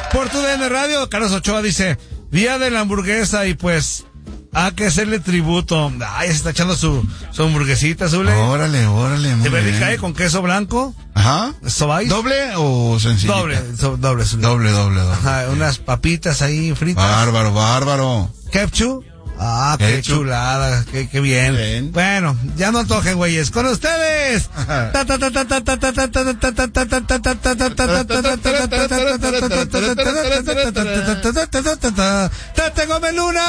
por tu DN Radio. Carlos Ochoa dice, día de la hamburguesa y pues hay que hacerle tributo. Ay, se está echando su hamburguesita, Zule. Órale, muy de bien. con queso blanco. Ajá. ¿Sobáis? ¿Doble o sencillita? Doble. Doble. Ajá, unas papitas ahí fritas. Bárbaro. Ketchup. Ah, qué chulada, qué bien. Bueno, ya no antojen, güeyes. Con ustedes. ¡Tete Gómez Luna!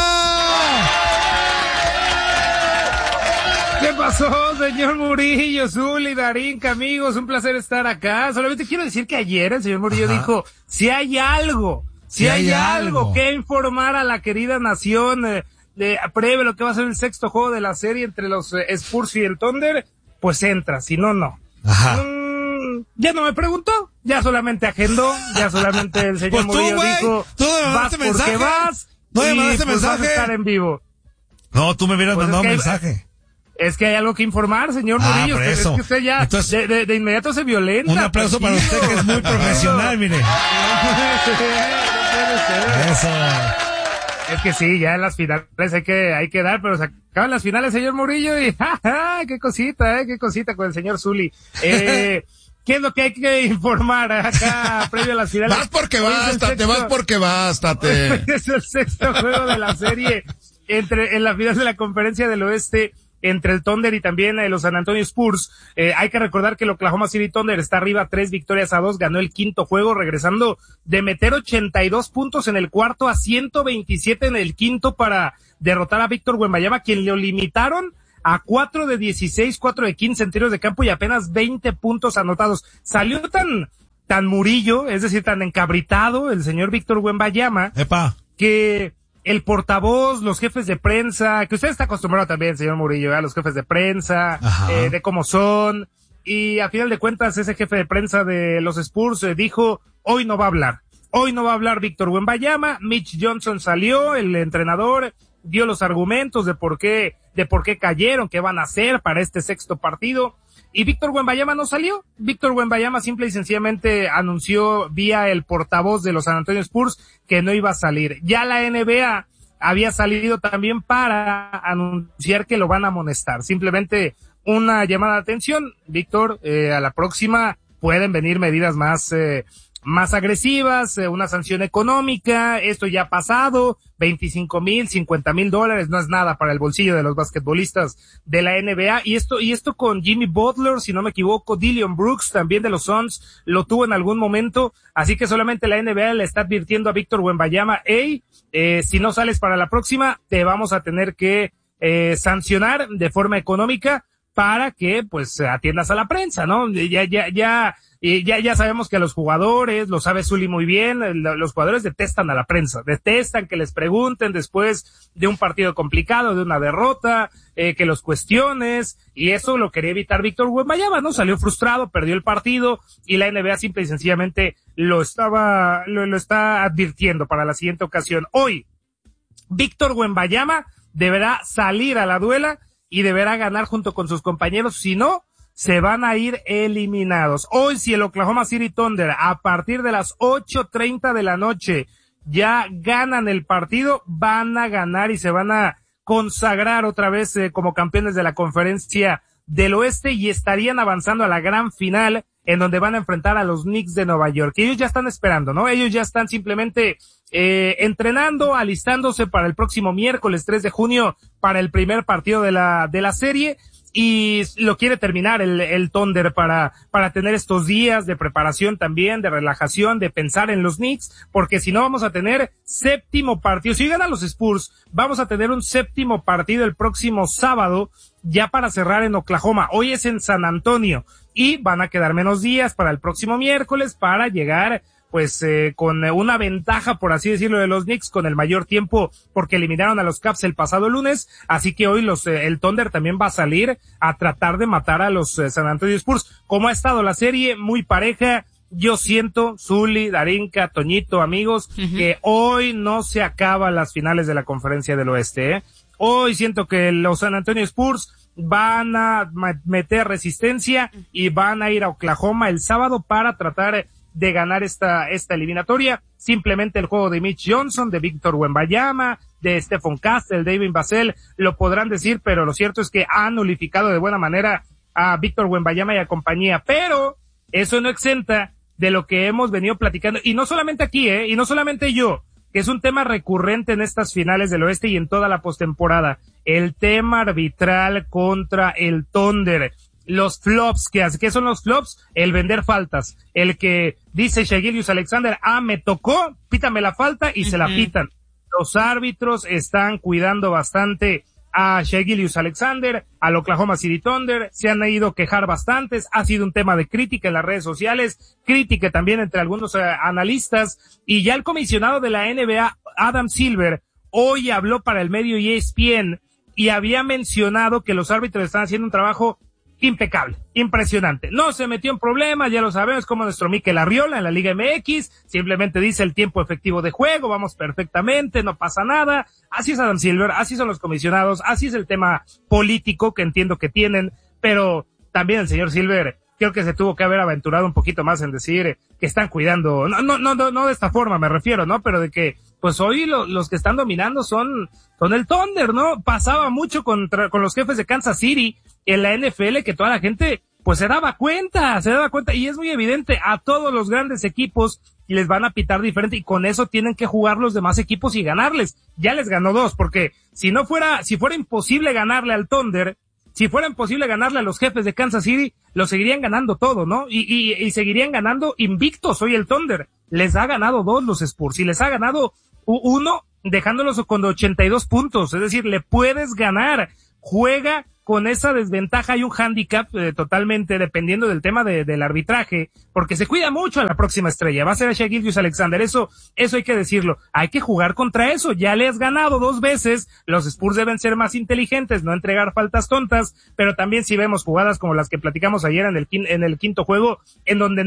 ¿Qué pasó, señor Murillo, Zuli, Darinka, amigos? Un placer estar acá. Solamente quiero decir que ayer el señor Murillo dijo, si hay algo que informar a la querida nación, previo a lo que va a ser el sexto juego de la serie entre los Spurs y el Thunder, pues entra, si no, no. Ajá. Ya no me preguntó, ya solamente agendó, ya solamente el señor pues Murillo dijo, vas porque vas, no me mandaste pues mensaje. vas a estar en vivo. No, tú me hubieras Pues mandado un mensaje. Es que hay algo que informar, señor Murillo. Por eso. Es que usted ya entonces, de inmediato se violenta. Un aplauso para usted que es muy profesional, mire. No puede ser. Eso. Es que sí, ya en las finales hay que dar, pero se acaban las finales, señor Murillo, y qué cosita con el señor Zuli. ¿Qué es lo que hay que informar acá previo a las finales? Vas porque bástate. Es el sexto juego de la serie en la final de la Conferencia del Oeste entre el Thunder y también los San Antonio Spurs. Hay que recordar que el Oklahoma City Thunder está arriba 3-2, ganó el quinto juego, regresando de meter 82 puntos en el cuarto a 127 en el quinto para derrotar a Víctor Wembanyama, quien lo limitaron a 4 de 16, 4 de 15 en tiros de campo y apenas 20 puntos anotados. Salió tan Murillo, es decir, tan encabritado el señor Víctor Wembanyama, que el portavoz, los jefes de prensa, que usted está acostumbrado también, señor Murillo, a los jefes de prensa, de cómo son, y a final de cuentas ese jefe de prensa de los Spurs dijo, hoy no va a hablar Víctor Wembanyama. Mitch Johnson salió, el entrenador, dio los argumentos de por qué cayeron, qué van a hacer para este sexto partido, y Víctor Wembanyama no salió. Víctor Wembanyama simple y sencillamente anunció vía el portavoz de los San Antonio Spurs que no iba a salir. Ya la NBA había salido también para anunciar que lo van a amonestar. Simplemente una llamada de atención, Víctor, a la próxima pueden venir medidas más agresivas, una sanción económica. Esto ya ha pasado, $25,000, $50,000, no es nada para el bolsillo de los basquetbolistas de la NBA, y esto con Jimmy Butler, si no me equivoco, Dillon Brooks también de los Suns lo tuvo en algún momento, así que solamente la NBA le está advirtiendo a Víctor Wembanyama, si no sales para la próxima, te vamos a tener que sancionar de forma económica para que pues atiendas a la prensa, ¿no? Ya sabemos que a los jugadores, lo sabe Zuli muy bien, los jugadores detestan a la prensa, detestan que les pregunten después de un partido complicado, de una derrota, que los cuestiones, y eso lo quería evitar Víctor Wembanyama, ¿no? Salió frustrado, perdió el partido, y la NBA simple y sencillamente lo está advirtiendo para la siguiente ocasión. Hoy, Víctor Wembanyama deberá salir a la duela y deberá ganar junto con sus compañeros, si no, se van a ir eliminados. Hoy, si el Oklahoma City Thunder a partir de las 8:30 de la noche ya ganan el partido, van a ganar y se van a consagrar otra vez como campeones de la Conferencia del Oeste y estarían avanzando a la gran final en donde van a enfrentar a los Knicks de Nueva York. Ellos ya están esperando, ¿no? Ellos ya están simplemente entrenando, alistándose para el próximo miércoles 3 de junio para el primer partido de la serie. Y lo quiere terminar el Thunder para tener estos días de preparación también, de relajación, de pensar en los Knicks, porque si no vamos a tener séptimo partido. Si ganan los Spurs, vamos a tener un séptimo partido el próximo sábado, ya para cerrar en Oklahoma. Hoy es en San Antonio y van a quedar menos días para el próximo miércoles para llegar pues con una ventaja, por así decirlo, de los Knicks, con el mayor tiempo, porque eliminaron a los Cavs el pasado lunes, así que hoy el Thunder también va a salir a tratar de matar a los San Antonio Spurs. Como ha estado la serie, muy pareja, yo siento, Zuli, Darinka, Toñito, amigos, que hoy no se acaban las finales de la Conferencia del Oeste, Hoy siento que los San Antonio Spurs van a meter resistencia y van a ir a Oklahoma el sábado para tratar de ganar esta eliminatoria. Simplemente el juego de Mitch Johnson, de Víctor Wembanyama, de Stephon Castle, David Vassell, lo podrán decir, pero lo cierto es que han nulificado de buena manera a Víctor Wembanyama y a compañía, pero eso no exenta de lo que hemos venido platicando, y no solamente aquí, y no solamente yo, que es un tema recurrente en estas finales del oeste y en toda la postemporada, el tema arbitral contra el Thunder. Los flops que hace, ¿qué son los flops? El vender faltas, el que dice Shai Gilgeous-Alexander, me tocó, pítame la falta y se la pitan. Los árbitros están cuidando bastante a Shai Gilgeous-Alexander, al Oklahoma City Thunder, se han ido a quejar bastantes, ha sido un tema de crítica en las redes sociales, crítica también entre algunos analistas, y ya el comisionado de la NBA, Adam Silver, hoy habló para el medio ESPN y había mencionado que los árbitros están haciendo un trabajo impecable, impresionante. No se metió en problemas, ya lo sabemos, como nuestro Mikel Arriola en la Liga MX, simplemente dice el tiempo efectivo de juego, vamos perfectamente, no pasa nada. Así es Adam Silver, así son los comisionados, así es el tema político que entiendo que tienen, pero también el señor Silver creo que se tuvo que haber aventurado un poquito más en decir que están cuidando, no de esta forma me refiero, ¿no? Pero de que, pues hoy los que están dominando son el Thunder, ¿no? Pasaba mucho con los jefes de Kansas City en la NFL que toda la gente, pues se daba cuenta, y es muy evidente, a todos los grandes equipos les van a pitar diferente, y con eso tienen que jugar los demás equipos y ganarles. Ya les ganó 2, porque si fuera imposible ganarle al Thunder, si fuera imposible ganarle a los jefes de Kansas City, lo seguirían ganando todo, ¿no? Y seguirían ganando invictos hoy el Thunder. Les ha ganado 2 los Spurs, y les ha ganado 1 dejándolos con 82 puntos. Es decir, le puedes ganar. Juega con esa desventaja, hay un handicap totalmente dependiendo del tema del arbitraje, porque se cuida mucho a la próxima estrella, va a ser a Shai Gilgeous-Alexander, eso hay que decirlo, hay que jugar contra eso, ya le has ganado 2 veces, los Spurs deben ser más inteligentes, no entregar faltas tontas, pero también si vemos jugadas como las que platicamos ayer en el quinto juego, en donde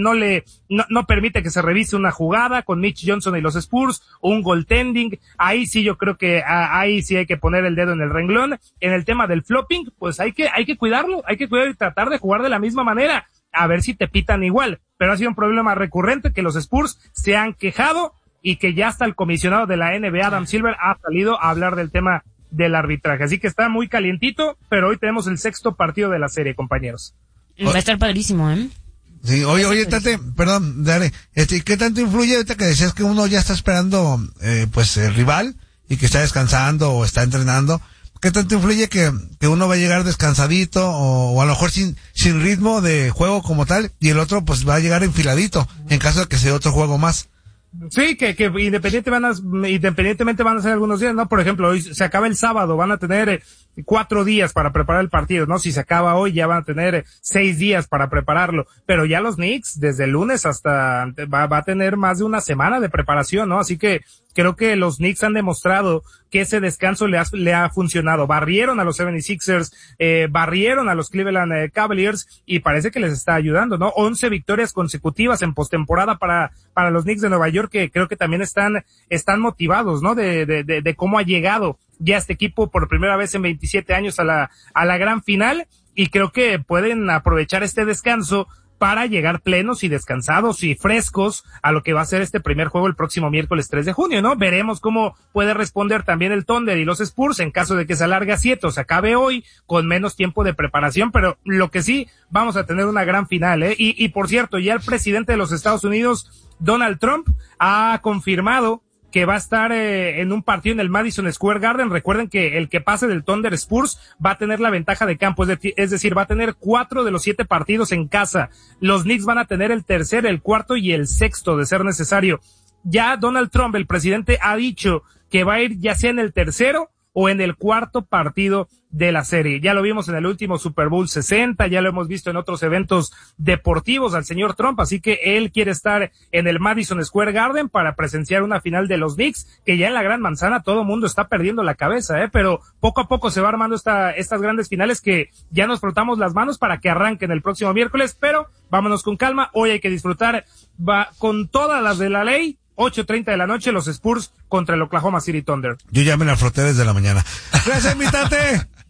no permite que se revise una jugada con Mitch Johnson y los Spurs, un goaltending, ahí sí yo creo que ahí sí hay que poner el dedo en el renglón. En el tema del flopping, pues hay que cuidarlo, hay que cuidar y tratar de jugar de la misma manera, a ver si te pitan igual, pero ha sido un problema recurrente que los Spurs se han quejado y que ya hasta el comisionado de la NBA, Adam Silver, ha salido a hablar del tema del arbitraje, así que está muy calientito, pero hoy tenemos el 6º partido de la serie, compañeros. Va a estar padrísimo, ¿eh? Sí, oye, Tate, perdón, dale, ¿qué tanto influye ahorita que decías que uno ya está esperando, pues, el rival y que está descansando o está entrenando? ¿Qué tanto influye que uno va a llegar descansadito o a lo mejor sin ritmo de juego como tal y el otro pues va a llegar enfiladito en caso de que sea otro juego más? Sí, que independientemente van a ser algunos días, ¿no? Por ejemplo, hoy se acaba el sábado, van a tener 4 días para preparar el partido, ¿no? Si se acaba hoy, ya van a tener 6 días para prepararlo. Pero ya los Knicks, desde el lunes hasta, va a tener más de una semana de preparación, ¿no? Así que creo que los Knicks han demostrado que ese descanso le ha funcionado. Barrieron a los 76ers, barrieron a los Cleveland Cavaliers y parece que les está ayudando, ¿no? 11 victorias consecutivas en postemporada para los Knicks de Nueva York, que creo que también están motivados, ¿no? De cómo ha llegado ya este equipo por primera vez en 27 años a la gran final, y creo que pueden aprovechar este descanso para llegar plenos y descansados y frescos a lo que va a ser este primer juego el próximo miércoles 3 de junio, ¿no? Veremos cómo puede responder también el Thunder y los Spurs en caso de que se alargue a 7 o se acabe hoy con menos tiempo de preparación, pero lo que sí, vamos a tener una gran final, ¿eh? Y por cierto, ya el presidente de los Estados Unidos, Donald Trump, ha confirmado que va a estar en un partido en el Madison Square Garden. Recuerden que el que pase del Thunder Spurs va a tener la ventaja de campo, es decir, va a tener 4 de los 7 partidos en casa. Los Knicks van a tener el tercer, el cuarto y el sexto de ser necesario. Ya Donald Trump, el presidente, ha dicho que va a ir ya sea en el tercero o en el cuarto partido de la serie. Ya lo vimos en el último Super Bowl 60, ya lo hemos visto en otros eventos deportivos al señor Trump, así que él quiere estar en el Madison Square Garden para presenciar una final de los Knicks, que ya en la Gran Manzana todo el mundo está perdiendo la cabeza, pero poco a poco se va armando estas grandes finales que ya nos frotamos las manos para que arranquen el próximo miércoles, pero vámonos con calma, hoy hay que disfrutar con todas las de la ley. 8:30 de la noche, los Spurs contra el Oklahoma City Thunder. Yo ya me la froté desde la mañana. Gracias, mi Tate.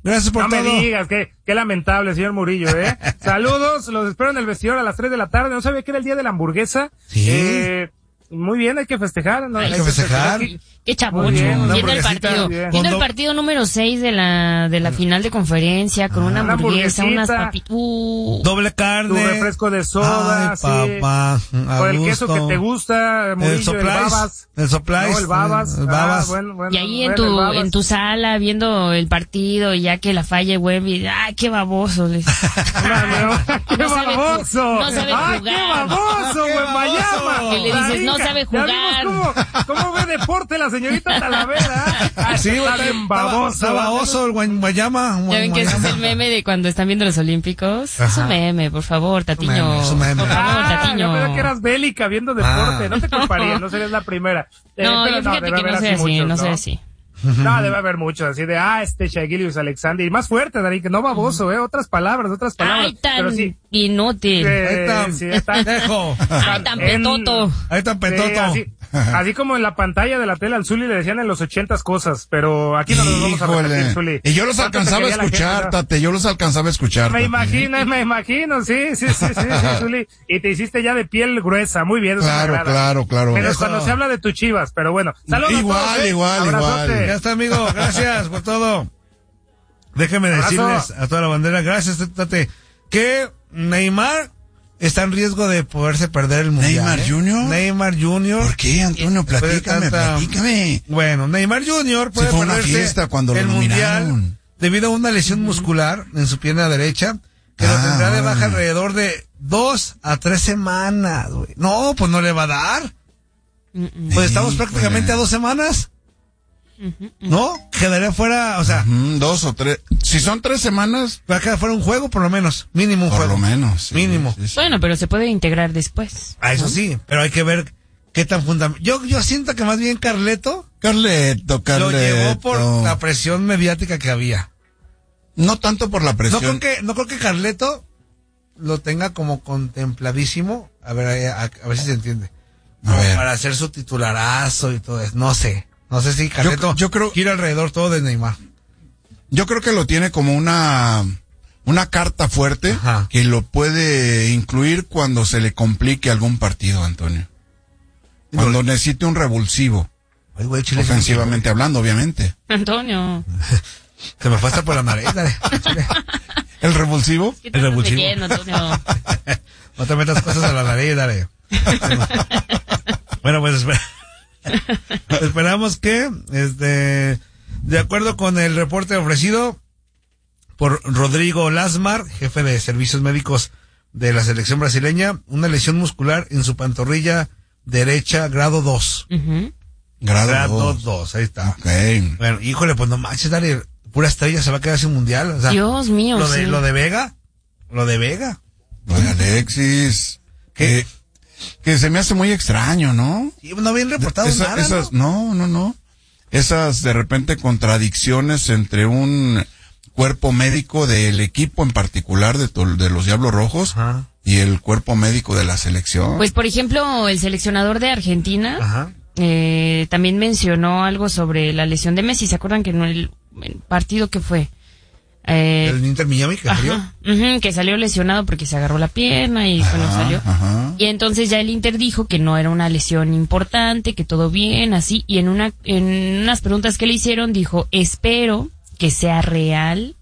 Gracias por No todo. me digas, qué lamentable, señor Murillo, ¿eh? Saludos, los espero en el vestidor a las 3 de la tarde. No sabía que era el día de la hamburguesa. Sí. Muy bien, hay que festejar, ¿no? Hay que festejar. Qué chabocho. Muy bien, una Viendo el hamburguesita, partido. bien. Viendo el Cuando- partido número 6 de la final de conferencia con una Una hamburguesa, unas hamburguesita. papitas. Doble Tu carne. refresco de soda, Ay, sí. papá. A Con el gusto. queso que te gusta, Murillo, el Soplais. babas. El Soplais. No, el babas. El babas. Bueno, Y ahí bueno, el babas. en tu sala viendo el partido y ya que la falle Wemby, ¡ay, qué baboso! ¡Qué No sabe baboso! no sabe ¡Ay, jugar. qué baboso, ¡Qué Guayama! baboso! Y le dices, no sabe jugar. Ya vimos cómo ve deporte la señorita Talavera. Ay, Sí, está bien baboso. Está baboso el Guayama. Ya ven que ese es el meme de cuando están viendo los Olímpicos. Es un meme, por favor, Tatiño. Es un meme. Por favor, Ah, Tatiño. yo pensé que eras bélica viendo deporte. Ah. No te culparía, no serías la primera. No, Pero yo fíjate debe que no haber soy así, muchos, no soy así. No, debe haber muchos, así de, Shaquille Alexander. Y más fuerte, Darín, que no baboso, otras palabras. Ay, tan Pero sí, inútil. sí, está. Dejo. Ay, tan petoto. Ahí está Petoto. Sí, así como en la pantalla de la tele al Zuli le decían en los 80s cosas, pero aquí no nos vamos a repetir, Zuli. Y yo los ¿Cuánto te alcanzaba a quería la escuchar, gente, no? Tate, yo los alcanzaba a escuchar. Me Tate. imagino, sí, Zuli. Y te hiciste ya de piel gruesa, muy bien. Eso me Claro, agrada. claro. Pero es Eso. cuando se habla de tus Chivas, pero bueno. Saludos Igual, a todos, igual. Abrazote. Ya está, amigo. Gracias por todo. Déjeme Abrazo. decirles a toda la bandera, gracias, Tate, que Neymar está en riesgo de poderse perder el mundial. ¿Neymar Jr.? Neymar Jr. ¿Por qué, Antonio? Platícame. Bueno, Neymar Jr. puede fue una perderse fiesta cuando lo el mundial nominaron. debido a una lesión muscular en su pierna derecha que lo tendrá de baja alrededor de 2 a 3 semanas, güey. No, pues no le va a dar. Pues estamos prácticamente a 2 semanas. ¿No? Quedaría fuera, o sea, 2 o 3. Si son 3 semanas, va a quedar fuera un juego, por lo menos. Mínimo un por juego. lo menos. Sí, Mínimo. sí, sí. Bueno, pero se puede integrar después. Ah, eso sí, pero hay que ver qué tan fundamental. Yo siento que más bien Carleto Carleto. lo llevó por la presión mediática que había. No tanto por la No presión. creo que Carleto lo tenga como contempladísimo. A ver, a ver si se entiende. A ver. Para hacer su titularazo y todo eso. No sé si Carleto yo creo- gira alrededor todo de Neymar. Yo creo que lo tiene como una carta fuerte Ajá. que lo puede incluir cuando se le complique algún partido, Antonio. Cuando necesite un revulsivo, Ay, güey, Chile, ofensivamente hablando, obviamente. Antonio. se me fue hasta por la nariz, dale. Chile. ¿El revulsivo? ¿Qué te El estás revulsivo. metiendo, Antonio? No te metas cosas a la nariz, dale. Bueno, pues esperamos que, de acuerdo con el reporte ofrecido por Rodrigo Lasmar, jefe de servicios médicos de la selección brasileña, una lesión muscular en su pantorrilla derecha, grado 2. Ujú. Grado 2. 2, ahí está. Ok. Bueno, híjole, pues no manches, dale, pura estrella se va a quedar sin mundial. O sea, Dios mío, lo de, sí. lo de Vega. Lo de Alexis. ¿Qué? Que se me hace muy extraño, ¿no? Sí, no habían reportado nada, esas, ¿no? no. Esas de repente contradicciones entre un cuerpo médico del equipo en particular de los Diablos Rojos Ajá. y el cuerpo médico de la selección. Pues, por ejemplo, el seleccionador de Argentina Ajá. también mencionó algo sobre la lesión de Messi. ¿Se acuerdan que en el partido que fue? El Inter Miami que salió. Ajá, ujú, que salió lesionado porque se agarró la pierna y bueno, salió. Ajá. Y entonces ya el Inter dijo que no era una lesión importante, que todo bien, así. Y en unas preguntas que le hicieron dijo, espero que sea real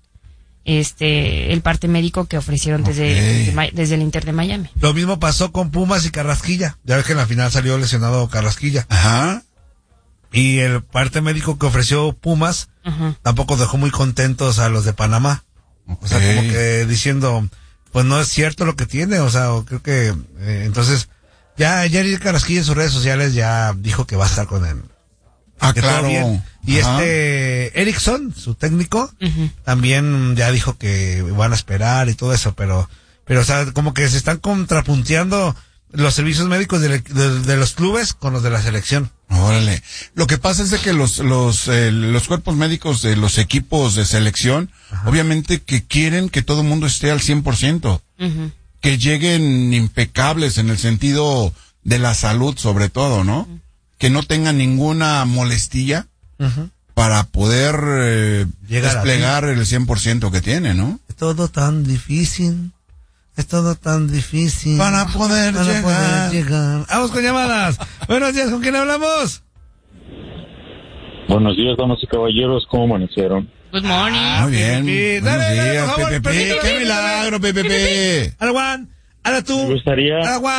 el parte médico que ofrecieron desde el Inter de Miami. Lo mismo pasó con Pumas y Carrasquilla. Ya ves que en la final salió lesionado Carrasquilla. Ajá. Y el parte médico que ofreció Pumas Ajá. tampoco dejó muy contentos a los de Panamá. O sea, como que diciendo, pues no es cierto lo que tiene. O sea, creo que entonces ya Eric Carrasquilla en sus redes sociales ya dijo que va a estar con él. Ah, Que todo claro. bien. Y Ajá. Erickson, su técnico, Ujú. también ya dijo que van a esperar y todo eso, pero o sea, como que se están contrapunteando los servicios médicos de los clubes con los de la selección. Órale. Lo que pasa es de que los cuerpos médicos de los equipos de selección, obviamente que quieren que todo el mundo esté al 100%, Ujú. que lleguen impecables en el sentido de la salud sobre todo, ¿no? Que no tengan ninguna molestilla para poder Llegar desplegar el 100% que tiene, ¿no? Es todo tan difícil. Es todo tan difícil. Para poder llegar. Vamos con llamadas. Buenos días, ¿con quién hablamos? Buenos días, damas y caballeros, ¿cómo amanecieron? Good morning. Muy bien. Pepe. Buenos Dale, días, por favor, Pepe. permíteme, ¡Qué milagro, Pepe! A la Juan, a la tú. Me gustaría A la Juan.